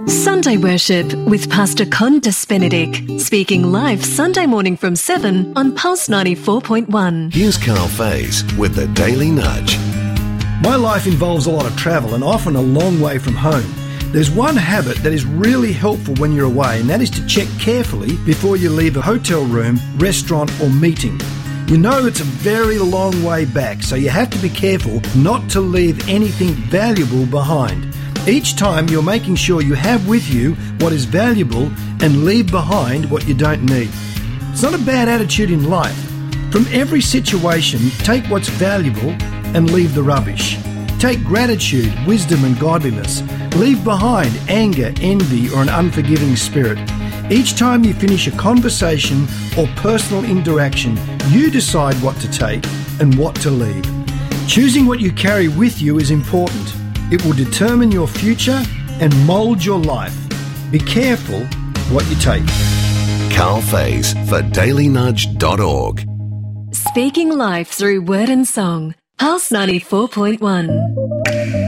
Sunday Worship with Pastor Condas Benedict, speaking live Sunday morning from 7 on Pulse 94.1. Here's Carl Faze with the Daily Nudge. My life involves a lot of travel and often a long way from home. There's one habit that is really helpful when you're away, and that is to check carefully before you leave a hotel room, restaurant or meeting. You know it's a very long way back, so you have to be careful not to leave anything valuable behind. Each time you're making sure you have with you what is valuable and leave behind what you don't need. It's not a bad attitude in life. From every situation, take what's valuable and leave the rubbish. Take gratitude, wisdom and godliness. Leave behind anger, envy or an unforgiving spirit. Each time you finish a conversation or personal interaction, you decide what to take and what to leave. Choosing what you carry with you is important. It will determine your future and mould your life. Be careful what you take. Carl Faze for dailynudge.org. Speaking life through word and song. Pulse 94.1.